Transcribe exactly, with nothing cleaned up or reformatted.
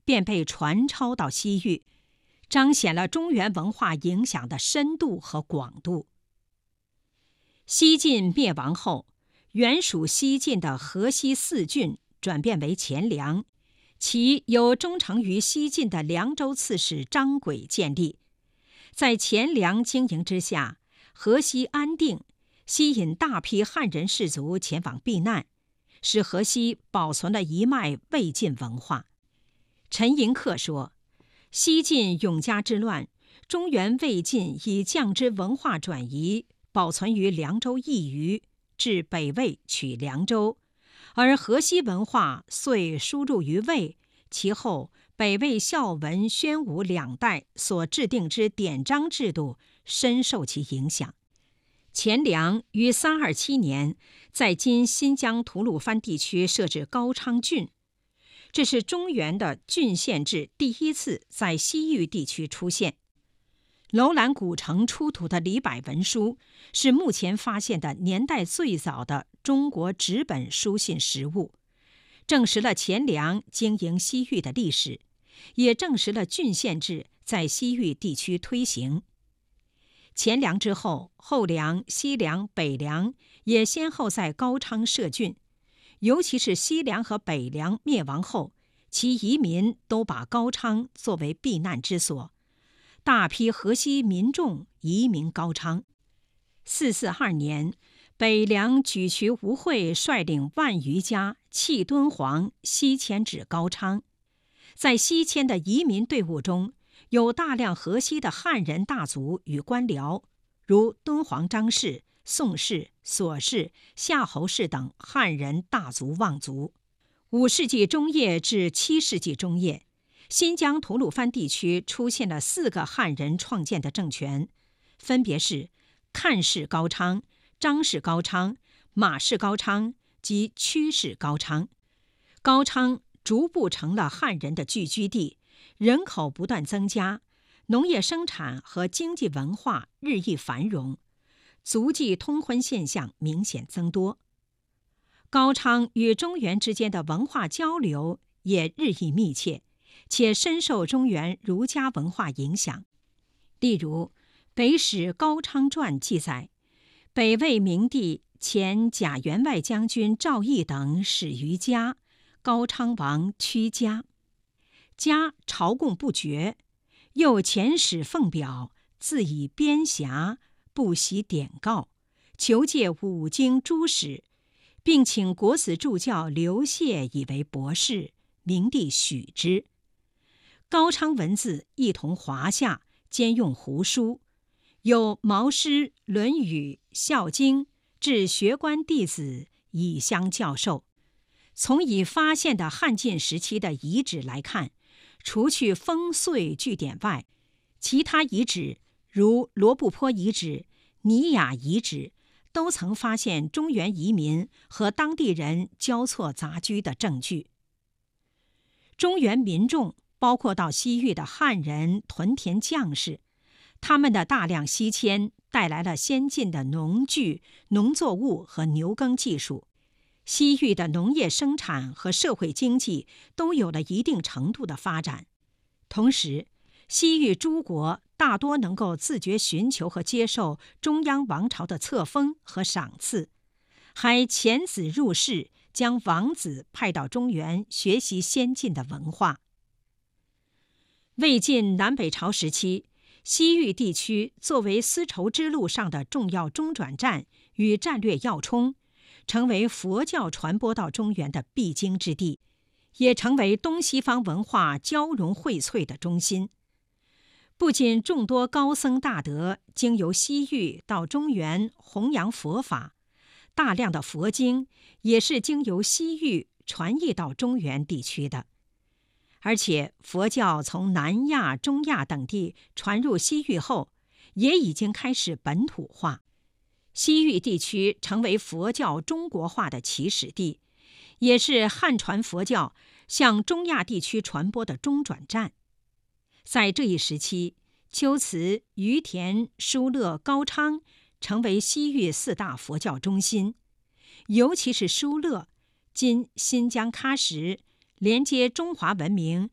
便被传抄到西域，彰显了中原文化影响的深度和广度。西晋灭亡后，原属西晋的河西四郡转变为钱粮，其由忠诚于西晋的凉州刺史张轨建立。在钱粮经营之下，河西安定，吸引大批汉人士族前往避难，使河西保存了一脉魏晋文化。陈寅恪说，西晋永嘉之乱，中原魏晋以降之文化转移保存于凉州一隅，至北魏取凉州，而河西文化遂输入于魏，其后北魏孝文、宣武两代所制定之典章制度深受其影响。钱粮于三二七年在今新疆吐鲁番地区设置高昌郡，这是中原的郡县制第一次在西域地区出现。楼兰古城出土的李柏文书是目前发现的年代最早的中国纸本书信实物，证实了钱粮经营西域的历史，也证实了郡县制在西域地区推行。钱粮之后，后梁、西凉、北凉也先后在高昌设郡，尤其是西凉和北凉灭亡后，其移民都把高昌作为避难之所，大批河西民众移民高昌。四四二年，北凉举渠吴会率领万余家弃敦煌，西迁至高昌。在西迁的移民队伍中，有大量河西的汉人大族与官僚，如敦煌张氏、宋氏、索氏、夏侯氏等汉人大族望族。五世纪中叶至七世纪中叶，新疆吐鲁番地区出现了四个汉人创建的政权，分别是看氏高昌、张氏高昌、马氏高昌及屈氏高昌。高昌逐步成了汉人的聚居地，人口不断增加，农业生产和经济文化日益繁荣，族际通婚现象明显增多。高昌与中原之间的文化交流也日益密切，且深受中原儒家文化影响。例如，《北史高昌传》记载，北魏明帝前贾员外将军赵翼等始于家，高昌王屈家。家朝贡不绝，又遣使奉表，自以边辖，不惜典告，求借五经诸史，并请国子助教刘燮以为博士，明帝许之。高昌文字一同华夏，兼用胡书，有毛诗、论语、孝经，至学官弟子以相教授。从已发现的汉晋时期的遗址来看，除去烽燧据点外，其他遗址如罗布泊遗址、尼雅遗址，都曾发现中原移民和当地人交错杂居的证据。中原民众包括到西域的汉人、屯田将士，他们的大量西迁带来了先进的农具、农作物和牛耕技术。西域的农业生产和社会经济都有了一定程度的发展。同时，西域诸国大多能够自觉寻求和接受中央王朝的册封和赏赐，还遣子入仕，将王子派到中原学习先进的文化。魏晋南北朝时期，西域地区作为丝绸之路上的重要中转站与战略要冲，成为佛教传播到中原的必经之地，也成为东西方文化交融荟萃的中心。不仅众多高僧大德经由西域到中原弘扬佛法，大量的佛经也是经由西域传译到中原地区的。而且佛教从南亚、中亚等地传入西域后，也已经开始本土化。西域地区成为佛教中国化的起始地，也是汉传佛教向中亚地区传播的中转站。在这一时期，龟兹、于田、疏勒、高昌成为西域四大佛教中心，尤其是疏勒，今新疆喀什，连接中华文明